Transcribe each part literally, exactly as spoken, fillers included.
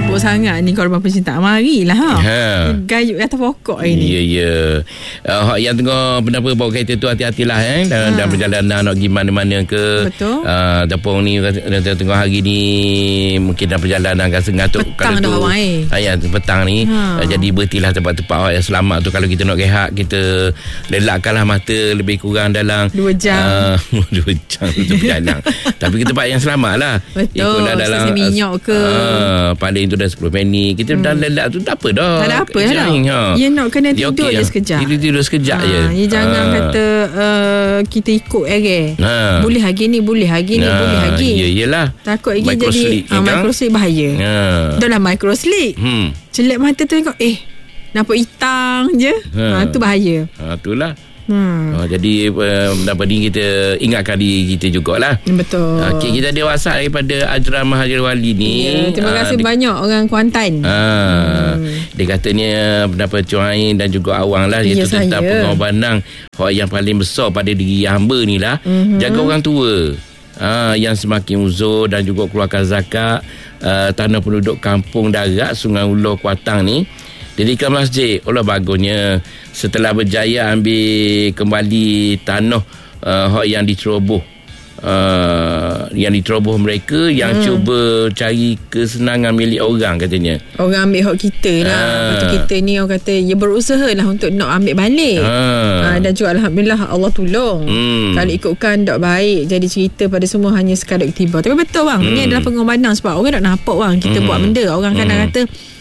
sibuk sangat ni korban pencintaan. Marilah ha. ha. Gayut atas pokok hari ni. Ya ya. Uh, yang tengah benda bawa kereta tu hati-hatilah eh dalam, ha. dalam perjalanan nak pergi mana-mana ke. Betul. Uh, Tepung ni tengah hari ni mungkin dalam perjalanan rasa ngantuk petang dah awal eh. Ha, ya, petang ni. Ha. Uh, jadi berhentilah tempat-tempat yang selamat tu. Kalau kita nak rehat, kita lelakkanlah mata lebih kurang dalam dua jam. Uh, dua jam tu berjalan. Tapi ke tempat yang selamat lah. Betul. Dalam minyak ke. Uh, paling tu dah sepuluh minit. Kita hmm. dah lelak tu tak apa dah. Tak ada apa dah. Ha. Ya nak kena tidur okay, je ya. sekejap. Tidur, tidur sekejap ha. je. Ya jangan ha. kata uh, kita ikut error. Ha. Boleh hari ni, boleh hari ni, ha. boleh hari. Ya yelah. Takut lagi jadi uh, microsleep bahaya. Ha. Dah lah microsleep. Hmm. Celak mata tu tengok eh nampak hitam je. Ha. Ha, tu bahaya. Ha, itulah. Hmm. Oh, jadi uh, dapat ni kita ingatkan diri kita jugalah. Betul. Okey, kita ada WhatsApp daripada Ajra Mahathir Wali ni. Ya, terima kasih uh, banyak di, orang Kuantan. Uh, hmm. Dia katanya pendapat Cuain dan juga Awang lah iaitu ya, tentang pengorbanan hak yang paling besar pada diri hamba ni lah. Mm-hmm. Jaga orang tua. Uh, yang semakin uzur dan juga keluarkan zakat uh, tanah penduduk kampung darat Sungai Ulo Kuatang ni. Dirikan masjid. Allah bagusnya setelah berjaya ambil kembali tanah uh, yang diceroboh uh, yang diceroboh mereka yang hmm. cuba cari kesenangan milik orang katanya. Orang ambil hak kita lah. Ha. Lepas kita ni orang kata ya berusaha lah untuk nak ambil balik. Ha. Ha, dan juga Alhamdulillah Allah tolong. Hmm. Kalau ikutkan tak baik jadi cerita pada semua hanya sekadar tiba. Tapi betul bang. Hmm. Ini adalah pengorbanan sebab orang nak nampak bang kita hmm. buat benda. Orang kadang hmm. kata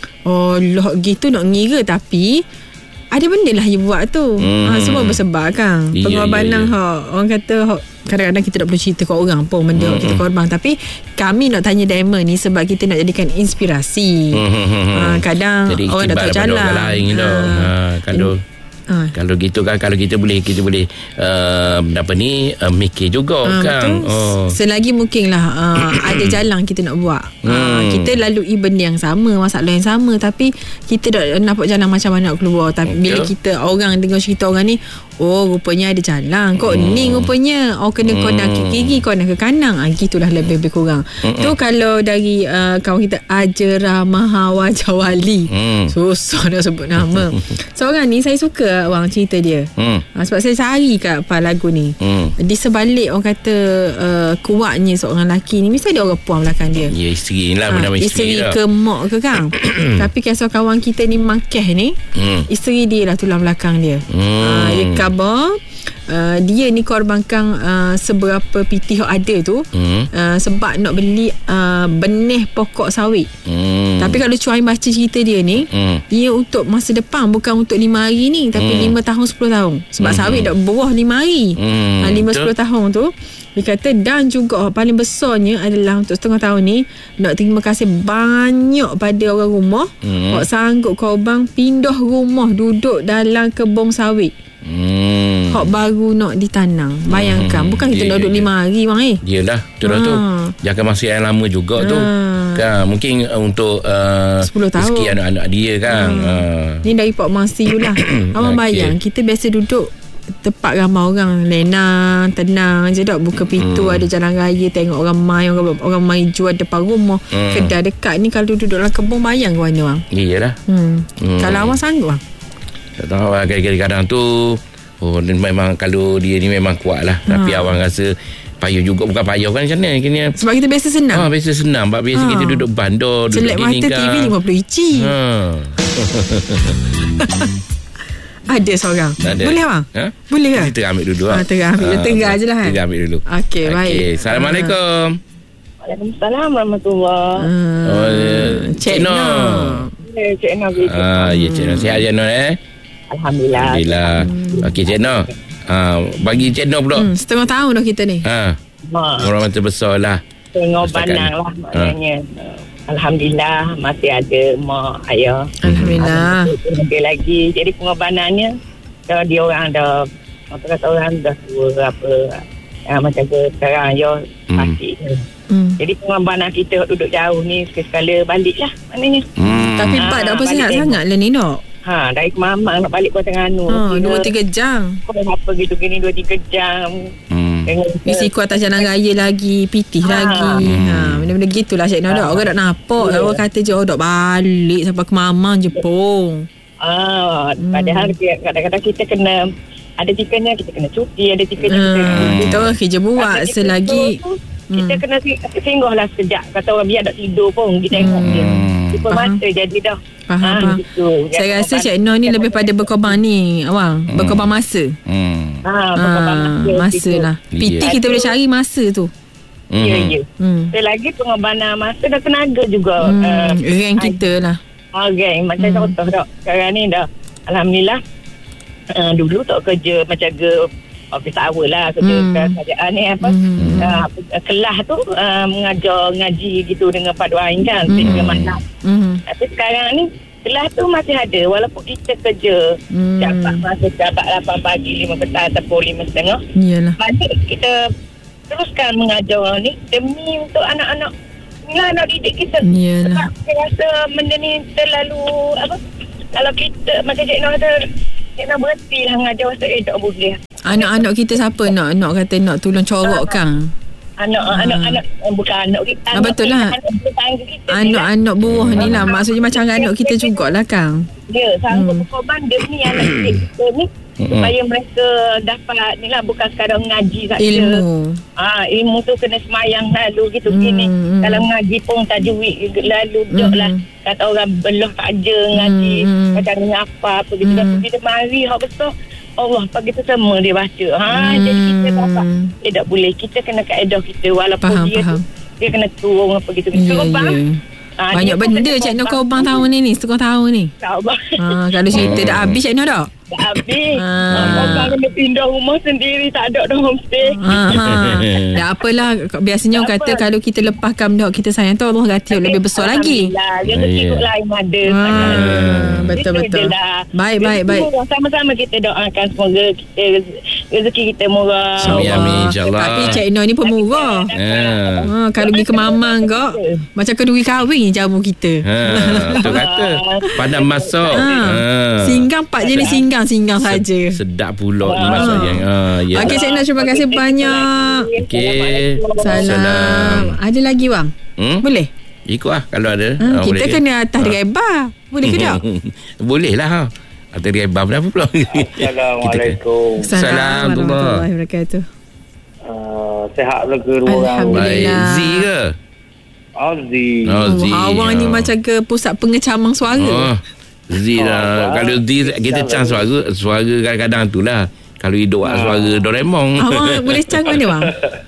oh loh gitu nak ngira tapi ada benda lah you buat tu. Hmm. Ha, semua bersebab kan. Yeah, pengorbanan yeah, yeah. Ha, orang kata ha, kadang-kadang kita tak perlu cerita kat orang pun benda hmm. kita korban. Tapi kami nak tanya Diamond ni sebab kita nak jadikan inspirasi. Hmm. Ha, kadang jadi orang dah tahu jalan. Lain, ha. Ha, kalau Ha. Kalau gitu kan, kalau kita boleh kita boleh uh, apa ni uh, mikir juga ha, kan. Oh. Selagi mungkinlah uh, ada jalan kita nak buat. Hmm. Uh, kita lalui benda yang sama, masalah yang sama tapi kita dah nampak jalan macam mana nak keluar. Tapi okay. bila kita orang dengar cerita orang ni, oh rupanya ada jalan. Kok hmm. ni rupanya oh kena hmm. kau nak ke kiri, kau nak ke kanan. Ah gitulah lebih lebih kurang. Hmm. Tu kalau dari uh, kawan kita Ajra Mahawajawali. Hmm. Susah nak sebut nama. Seorang ni saya suka orang cerita dia. Hmm. Ha, sebab saya cari kat apa lagu ni. Hmm. Di sebalik orang kata uh, kuatnya seorang lelaki ni mesti ada orang puan belakang dia. Ya isteri lah, bernama ha, isteri, isteri ke mak ke kan. Tapi kisah kawan kita ni Makeh ni, hmm. isteri dia lah tulang belakang dia. Hmm. Ha, dia khabar Uh, dia ni korbankan uh, seberapa pitih ada tu hmm. uh, sebab nak beli uh, benih pokok sawit. hmm. Tapi kalau Cuai baca cerita dia ni, hmm. dia untuk masa depan, bukan untuk lima hari ni tapi hmm. lima tahun sepuluh tahun. Sebab hmm. sawit dah buah lima hari. hmm. uh, lima sepuluh tahun tu dia kata. Dan juga paling besarnya adalah untuk setengah tahun ni nak terima kasih banyak pada orang rumah hmm. yang sanggup korban pindah rumah duduk dalam kebun sawit. Hmm. Hak baru nak ditanam. Bayangkan, hmm. bukan kita yeah, nak duduk yeah, lima hari bang eh. Yelah, tu dah ha. tu. Jangan masa yang lama juga ha. tu. Kan mungkin uh, untuk uh, sepuluh tahun rezeki anak-anak dia kan. Ha. Ha. Ni dari Pak Masi lah. Abang okay. bayang kita biasa duduk tempat ramai orang, lena, tenang je tak, buka pintu, hmm. ada jalan raya, tengok orang mai, orang, orang mai jual depan rumah, hmm. kedai dekat ni. Kalau duduk dalam kebun bayang ke mana bang? Iyalah. Hmm. Hmm. Kalau awak sanggup bang? Tak tahu lah, kadang-kadang tu oh memang kalau dia ni memang kuat lah. Ha. Tapi awang rasa payah juga. Bukan payah kan macam mana kini. Sebab kita biasa senang. Ha, biasa senang. Sebab biasa ha. kita duduk bandar, duduk celak mata T V lima puluh inci. Ha. Ada seorang. Ada. Boleh bang? Ha? Boleh ke? Kita ambil dulu lah. Ha, tengah ambil. Ha. Tengah je lah. Kita ambil dulu. Okey, okay, baik. Assalamualaikum. Waalaikumsalam warahmatullahi. Hmm. Oh, ya. Cik Noh. Ya, Cik Noh. Ah, ya Cik Noh. Sihat Cik Noh eh? Alhamdulillah. Alhamdulillah. Hmm. Okey Cik Noh. Ha, bagi Cik Noh pula. Hmm, setengah tahun dah kita ni. Ha. Orang mata besar lah. Pengorbanan lah maknanya. Ha. Alhamdulillah masih ada mak ayah. Alhamdulillah. Ada lagi. Jadi pengorbanannya dah dia orang dah apa kata orang dah tua apa ya, macam ke sekarang ya hmm. pasti. Hmm. Jadi pengorbanan kita duduk jauh ni sekali-sekala baliklah maknanya. Hmm. Tapi Pak ha, dah apa sihat sangat lah ni nak. Ha, dari Kemamang nak balik Kota Terengganu. Ha, dua tiga jam. Kau apa gitu gini dua tiga jam. Hmm. Risiko atas jalan raya lagi, pitih ha. lagi. Ha, benda-benda gitulah Cik Noh. Ha. Orang nak nampak. Yeah. Orang kata je, oh, dok balik sampai ke Mamang, Jepun. Ah, hmm. Padahal kadang-kadang kita kena, ada tikanya kita kena cuti, ada tikanya hmm. kita kita orang kerja buat selagi kita hmm. kena singgahlah sekejap. Kata orang biar tak tidur pun kita tengok hmm. dia. Lupa mata jadi dah. Faham, faham. Gitu. Saya rasa Cik Noh ni lebih pada berkorban ni, awang. Hmm. Berkorban masa. Hmm. Ha, berkorban masa. Masa lah. P T yeah. kita boleh cari masa tu. Ya, ya. Hmm. Selagi pengorbanan masa dan tenaga juga. Hmm. Uh, Rank kita lah. Ah, geng. Macam hmm. contoh tak. Sekarang ni dah, Alhamdulillah. Uh, dulu tak kerja macam ke office hour lah. Kerja hmm. kerajaan ni apa. Hmm. Uh, kelas tu uh, mengajar ngaji gitu dengan Pak Duain kan. Hmm. Sehingga malam. Hmm. Tapi sekarang ni kelas tu masih ada. Walaupun kita kerja hmm. capat masa capat lapan pagi, lima petang ataupun lima setengah. Yalah. Masih kita teruskan mengajar ni demi untuk anak-anak inilah anak didik kita. Yalah. Sebab saya rasa benda ni terlalu apa, kalau kita macam Cik Noh kata, Cik Noh berhenti lah mengajar masa eh tak boleh. Anak-anak kita siapa nak nak kata nak tolong corok kan? Anak ha. anak anak bukan anak kita. Ah, betul lah. Anak-anak buah ni lah. Maksudnya macam anak kita jugalah kan. Ya, sanggup hmm. berkorban demi anak kita ni. Supaya mereka dapat ni lah, bukan sekadar mengaji saja. Ilmu. Ah, ha, ilmu tu kena semayang lalu gitu. Hmm. Gini. Kalau mengaji pun tajwid lalu hmm. dok lah. Kata orang belah saja ngaji. Hmm. Macam ni apa apa gitu. Hmm. Tapi dia mari hak besar. Allah pagi tu semua dia baca. Ha, hmm. jadi kita dapat. Eh tak boleh. Kita kena kaedah kita walaupun faham, dia faham. Tu dia kena turun apa gitu. Yeah, yeah. Ha, banyak benda Cik Noh kau bang tahun ni ni setengah tahun ni. Ha, kalau cerita dah habis Cik Noh dah. Dah habis. Abang kena pindah rumah sendiri, tak ada dah homestay. Ha, ha. Dah apalah, biasanya orang kata kalau kita lepaskan benda kita sayang tu Allah ganti lebih besar lagi. Dia terkikut lain ada. Betul betul. Baik baik baik. Sama-sama kita doakan semoga kita rezeki kita murah. Amin insya-Allah. Tapi Cik Noh ni pemurah. Ha, kalau pergi ke Mamang kau macam keduri kahwin jamu kita. Ha, betul kata. Padang masak. Ha. Singgang pak jenis singgang singgang saja. Sedap pula ni maksudnya. Ha, ya. Okey Cik Noh, terima kasih banyak. Okey. Salam. Salam. Ada lagi bang? Hmm? Boleh? Ikut lah kalau ada. Hmm, ha, kita boleh kena atas ha. driver. Boleh ke tak? Boleh lah. Ha. Atas driver berapa pula? Assalamualaikum. Assalamualaikum warahmatullahi wabarakatuh. Uh, sehat lega dua orang. Alhamdulillah. Z ke? Oh, Z. Oh, Z. Oh, awang ni macam ke pusat pengecamang suara. Oh. Z dah. Oh, kalau Z kita cang suara, suara kadang-kadang tu lah. Kalau hidup ah. suara Doraemon. Awak boleh cang mana bang?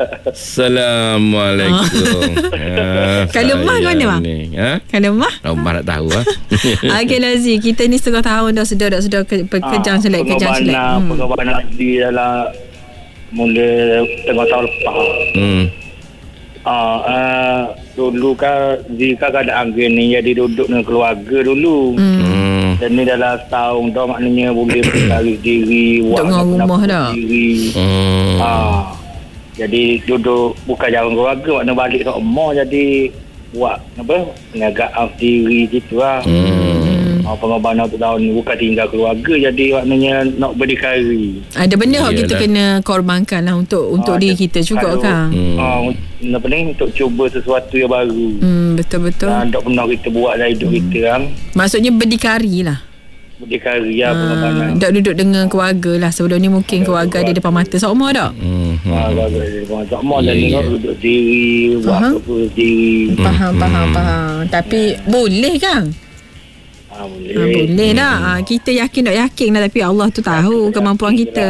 Assalamualaikum. Ah. Kalau Mah mana bang? Ha? Kalau Mah? Oh, Mah tak tahu lah. Okey lah Z, kita ni setengah tahun dah sudah dah sudah ke, ke, kejang selek kejang selek. Hmm. Pengorbanan Z dalam mula tengah tahun lepas. Hmm. Ah, uh, dulu kan Z kan keadaan gini, jadi duduk dengan keluarga dulu. Hmm. Dan ni dalam setahun dah maknanya boleh bercari diri, buat rumah dah. Hmm. Ah, jadi duduk bukan jalan keluarga, maknanya balik kat rumah jadi buat apa? Perniagaan diri gitu lah. Hmm. Ah, pengorbanan untuk tahun ni bukan tinggal keluarga, jadi maknanya nak berdikari. Ada benda yang kita kena korbankan lah untuk untuk ah, diri kita juga kan. Hmm. Ah, apa ni, untuk cuba sesuatu yang baru. Hmm, betul-betul. Dan tak pernah kita buat dalam hidup hmm. kita kan. Maksudnya berdikari lah. Berdikari ya, pengorbanan. Tak duduk dengan keluarga lah. Sebelum ni mungkin ada keluarga ada depan mata seumur tak? Hmm. Ha, keluarga ada depan mata seumur. Dan tengok duduk diri, buat apa diri. Faham, faham, faham. Tapi boleh kan? Ha, boleh. Ha, boleh tak? Ha, kita yakin tak yakin lah. Tapi Allah tu tahu kemampuan kita.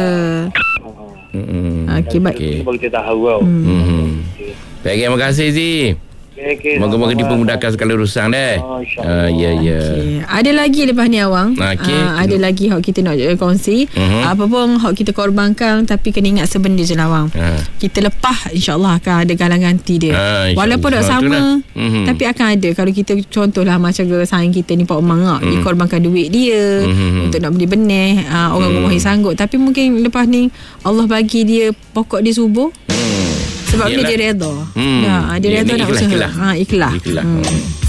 Ha. Okey, baik. Sebab kita tahu tau. Hmm. Baik, terima kasih Z. Okay, okay. Moga-moga dipermudahkan segala urusan deh. Oh, uh, ya ya. Okay. Ada lagi lepas ni awang. Okay. Uh, ada lagi hak kita nak kongsi. Uh-huh. Apa pun hak kita korbankan, tapi kena ingat sebenda je lah awang. Uh. Kita lepas insya-Allah akan ada galang ganti dia. Uh, Walaupun tak sama, uh-huh. tapi akan ada. Kalau kita contohlah macam saing kita ni Pak Umang ah, uh-huh. dikorbankan duit dia uh-huh. untuk nak beli benih, uh, orang uh-huh. rumah yang sanggup. Tapi mungkin lepas ni Allah bagi dia pokok dia subur. Uh-huh. Sebab dia, dia redha. Hmm. Ya, dia redha nak usaha. Ha, ikhlas. ikhlas. Hmm.